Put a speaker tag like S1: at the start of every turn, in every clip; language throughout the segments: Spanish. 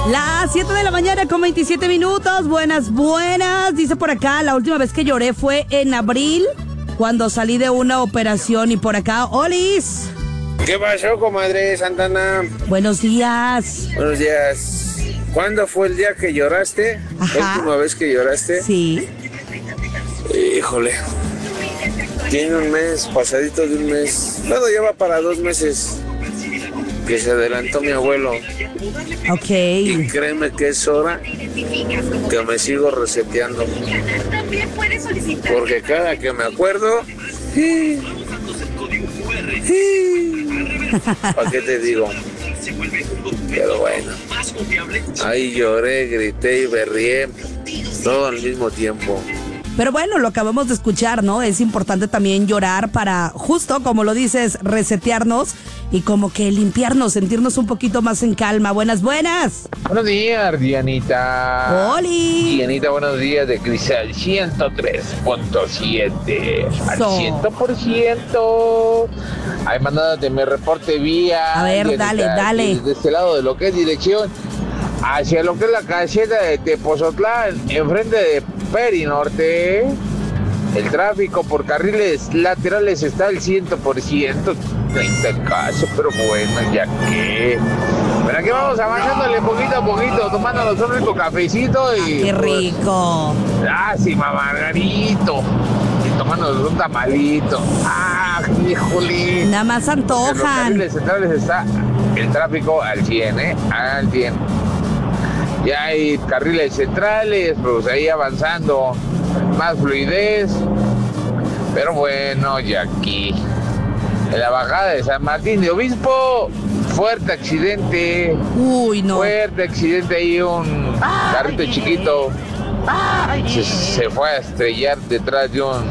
S1: Las 7 de la mañana con 27 minutos. Buenas. Dice por acá, la última vez que lloré fue en abril, cuando salí de una operación. Y por acá, Olis.
S2: ¿Qué pasó, comadre Santana?
S1: Buenos días.
S2: Buenos días. ¿Cuándo fue el día que lloraste?
S1: Ajá.
S2: ¿La última vez que lloraste?
S1: Sí.
S2: Híjole. Tiene un mes, pasadito de un mes. Luego lleva para 2 meses que se adelantó mi abuelo.
S1: Ok.
S2: Y créeme que es hora que me sigo reseteando. Porque cada que me acuerdo... ¿Para qué te digo? Pero bueno, ahí lloré, grité y berrié todo al mismo tiempo.
S1: Pero bueno, lo acabamos de escuchar, ¿no? Es importante también llorar para, justo como lo dices, resetearnos y como que limpiarnos, sentirnos un poquito más en calma. Buenas.
S3: Buenos días, Dianita.
S1: ¡Oli!
S3: Dianita, buenos días de Cristal 103.7 al 100%. Ahí mandándote mi reporte vía.
S1: A ver,
S3: Dianita,
S1: dale.
S3: De este lado de lo que es dirección hacia lo que es la caseta de Tepozotlán, enfrente de Perinorte. El tráfico por carriles laterales está al 100%. 30 el caso, pero bueno, ya que. Pero aquí vamos avanzándole poquito a poquito, tomándonos un rico cafecito y.
S1: ¡Qué rico!
S3: Sí, Margarito. Y tomándonos un tamalito. Híjole.
S1: Nada más
S3: En los
S1: antojan.
S3: carriles centrales está el tráfico al 100, al 100. Ya hay carriles centrales, pues ahí avanzando, más fluidez. Pero bueno, ya aquí. En la bajada de San Martín de Obispo, fuerte accidente.
S1: Uy, no.
S3: Fuerte accidente ahí, un carrito chiquito. Se fue a estrellar detrás de un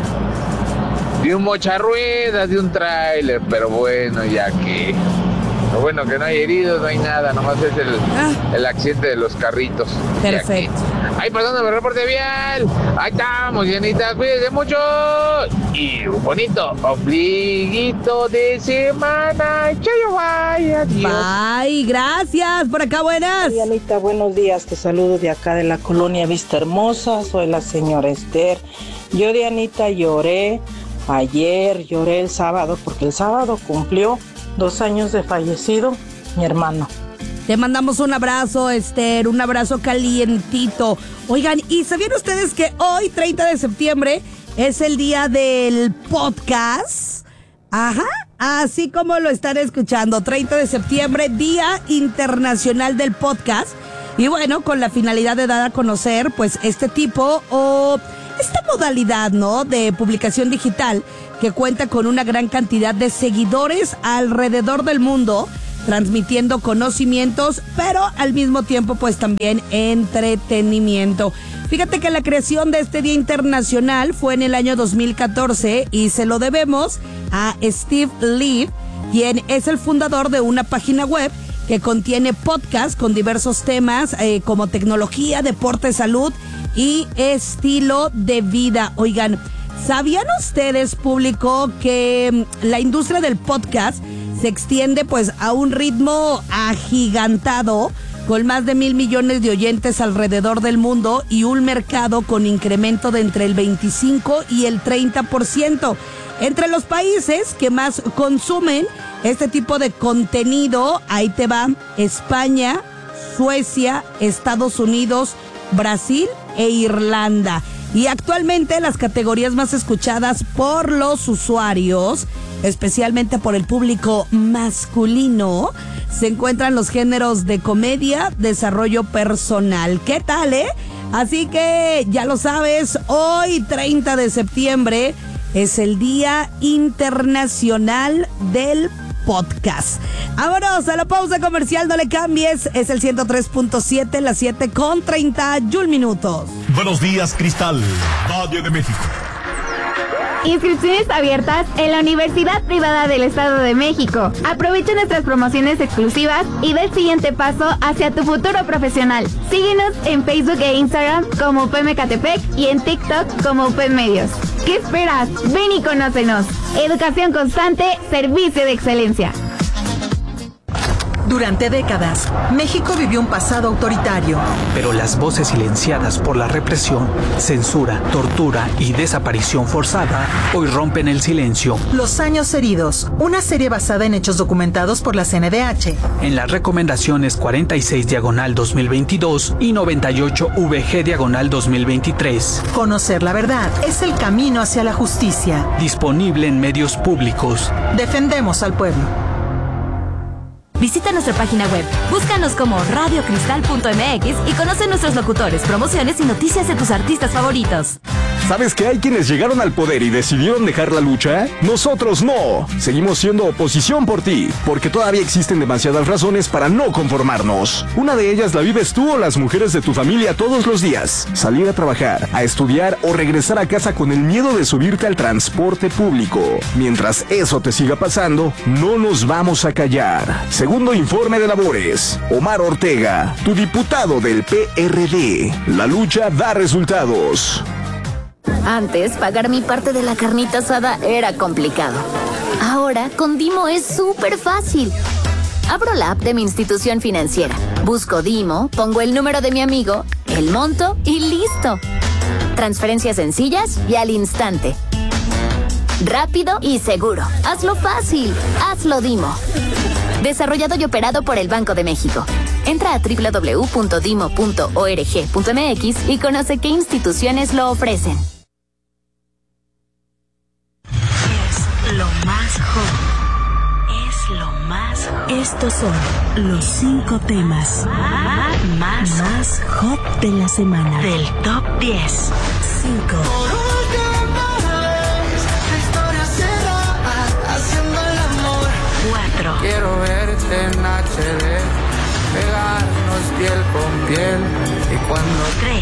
S3: mocharruedas, de un tráiler. Pero bueno, ya que. Lo bueno que no hay heridos, no hay nada, nomás es el accidente de los carritos.
S1: Perfecto.
S3: Ahí pasándome el reporte vial. Ahí estamos, Dianita, cuídense mucho. Y un bonito ombliguito de semana. Chayo, bye, adiós.
S1: Bye, gracias. Por acá, buenas.
S4: Dianita, buenos días. Te saludo de acá de la colonia Vista Hermosa. Soy la señora Esther. Yo, Dianita, lloré ayer, lloré el sábado, porque el sábado cumplió 2 años de fallecido mi hermano.
S1: Te mandamos un abrazo, Esther, un abrazo calientito. Oigan, ¿y sabían ustedes que hoy, 30 de septiembre, es el día del podcast? Ajá, así como lo están escuchando, 30 de septiembre, Día Internacional del Podcast. Y bueno, con la finalidad de dar a conocer, pues, este tipo o esta modalidad, ¿no?, de publicación digital que cuenta con una gran cantidad de seguidores alrededor del mundo, transmitiendo conocimientos, pero al mismo tiempo pues también entretenimiento. Fíjate que la creación de este Día Internacional fue en el año 2014 y se lo debemos a Steve Lee, quien es el fundador de una página web que contiene podcasts con diversos temas como tecnología, deporte, salud y estilo de vida. Oigan, ¿sabían ustedes, público, que la industria del podcast se extiende pues a un ritmo agigantado, con más de 1,000 millones de oyentes alrededor del mundo y un mercado con incremento de entre el 25 y el 30%? Entre los países que más consumen este tipo de contenido, ahí te va: España, Suecia, Estados Unidos, Brasil e Irlanda. Y actualmente las categorías más escuchadas por los usuarios, especialmente por el público masculino, se encuentran los géneros de comedia, desarrollo personal. ¿Qué tal, Así que ya lo sabes, hoy 30 de septiembre es el Día Internacional del Podcast. Vámonos a la pausa comercial, no le cambies. Es el 103.7, las 7:31 minutos.
S5: Buenos días, Cristal, Radio de México.
S6: Inscripciones abiertas en la Universidad Privada del Estado de México. Aprovecha nuestras promociones exclusivas y da el siguiente paso hacia tu futuro profesional. Síguenos en Facebook e Instagram como UP Mecatepec y en TikTok como UP Medios. ¿Qué esperas? Ven y conócenos. Educación constante, servicio de excelencia.
S7: Durante décadas, México vivió un pasado autoritario.
S8: Pero las voces silenciadas por la represión, censura, tortura y desaparición forzada hoy rompen el silencio.
S7: Los años heridos, una serie basada en hechos documentados por la CNDH.
S8: En las recomendaciones 46/2022 y 98VG/2023.
S7: Conocer la verdad es el camino hacia la justicia.
S8: Disponible en medios públicos.
S7: Defendemos al pueblo.
S9: Visita nuestra página web, búscanos como radiocristal.mx y conoce nuestros locutores, promociones y noticias de tus artistas favoritos.
S10: ¿Sabes que hay quienes llegaron al poder y decidieron dejar la lucha? Nosotros no. Seguimos siendo oposición por ti, porque todavía existen demasiadas razones para no conformarnos. Una de ellas la vives tú o las mujeres de tu familia todos los días. Salir a trabajar, a estudiar o regresar a casa con el miedo de subirte al transporte público. Mientras eso te siga pasando, no nos vamos a callar. Segundo informe de labores. Omar Ortega, tu diputado del PRD. La lucha da resultados.
S11: Antes, pagar mi parte de la carnita asada era complicado. Ahora, con Dimo es súper fácil. Abro la app de mi institución financiera, busco Dimo, pongo el número de mi amigo, el monto y listo. Transferencias sencillas y al instante. Rápido y seguro. Hazlo fácil. Hazlo Dimo. Desarrollado y operado por el Banco de México. Entra a www.dimo.org.mx y conoce qué instituciones lo ofrecen.
S12: Es lo más hot. Es lo más hot. Estos son los 5 temas más hot de la semana. Del top 10. 5.
S13: Quiero verte en HD, pegarnos piel con piel y cuando
S12: 3.